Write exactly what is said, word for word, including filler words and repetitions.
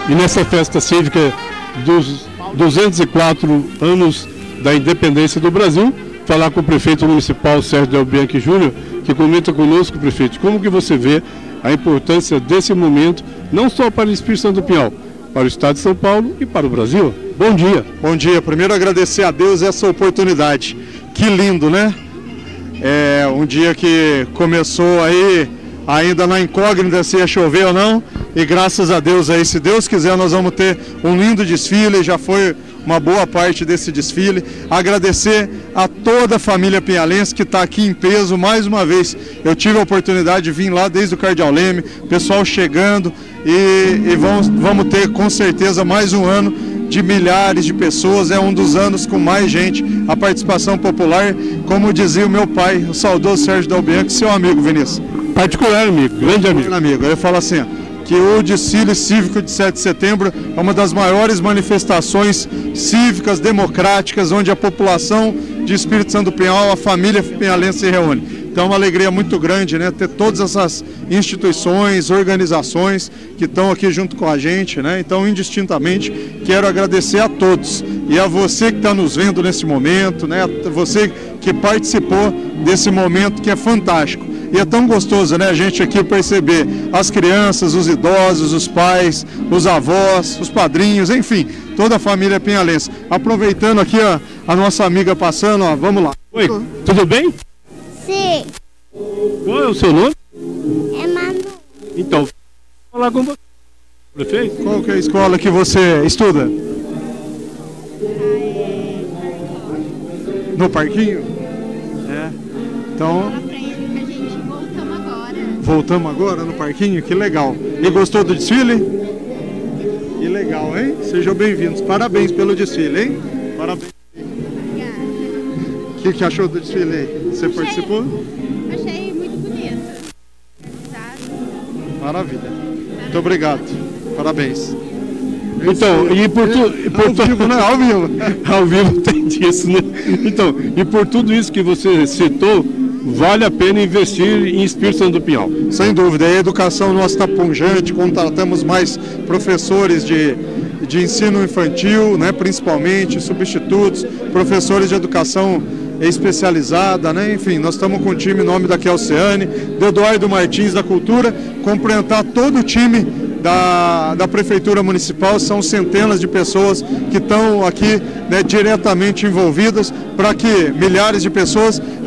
e nessa festa cívica dos duzentos e quatro anos da independência do Brasil, falar com o prefeito municipal Sérgio Del Bianchi Júnior, que comenta conosco, prefeito, como que você vê a importância desse momento, não só para o Espírito Santo do Pinhal, para o estado de São Paulo e para o Brasil. Bom dia. Bom dia. Primeiro agradecer a Deus essa oportunidade. Que lindo, né? É um dia que começou aí ainda na incógnita se ia chover ou não, e graças a Deus aí, se Deus quiser, nós vamos ter um lindo desfile. Já foi uma boa parte desse desfile. Agradecer a toda a família pinhalense que está aqui em peso mais uma vez. Eu tive a oportunidade de vir lá desde o Cardeal Leme, pessoal chegando, e, e vamos, vamos ter com certeza mais um ano de milhares de pessoas. É um dos anos com mais gente, a participação popular, como dizia o meu pai, o saudoso Sérgio Del Bianchi, seu amigo, Vinícius. Particular amigo, grande amigo. amigo. Ele fala assim, que o desfile cívico de sete de setembro é uma das maiores manifestações cívicas, democráticas, onde a população de Espírito Santo do Pinhal, a família pinhalense se reúne. Então é uma alegria muito grande, né, ter todas essas instituições, organizações que estão aqui junto com a gente, né? Então, indistintamente, quero agradecer a todos e a você que está nos vendo nesse momento, né? Você que participou desse momento que é fantástico. E é tão gostoso, né, a gente aqui perceber as crianças, os idosos, os pais, os avós, os padrinhos, enfim, toda a família pinhalense. Aproveitando aqui a, a nossa amiga passando, ó, vamos lá. Oi, tudo bem? Sim. Qual é o seu nome? É Manu. Então, vou falar com você, prefeito. Qual que é a escola que você estuda? No parquinho? É. Então, voltamos agora no parquinho, que legal. E gostou do desfile? Que legal, hein? Sejam bem-vindos. Parabéns pelo desfile, hein? Parabéns. Obrigada. O que, que achou do desfile aí? Você Achei- participou? Achei muito bonito. Maravilha. Muito obrigado. Parabéns. Então, e por tudo... Ao vivo, né? Ao vivo. Ao vivo tem disso, né? Então, e por tudo isso que você citou, vale a pena investir em Espírito Santo do Pinhal. Sem dúvida. A educação nossa está pungente, contratamos mais professores de, de ensino infantil, né, principalmente, substitutos, professores de educação especializada, né? Enfim, nós estamos com o time em nome da Kelciane, do Eduardo Martins da Cultura, complementar todo o time da, da Prefeitura Municipal. São centenas de pessoas que estão aqui, né, diretamente envolvidas para que milhares de pessoas